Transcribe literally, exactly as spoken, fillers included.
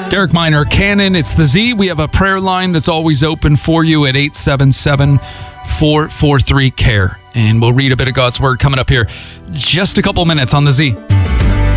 Derek Minor, Cannon, it's the Z. We have a prayer line that's always open for you at eight seven seven, four four three, C A R E. And we'll read a bit of God's Word coming up here just a couple minutes on the Z.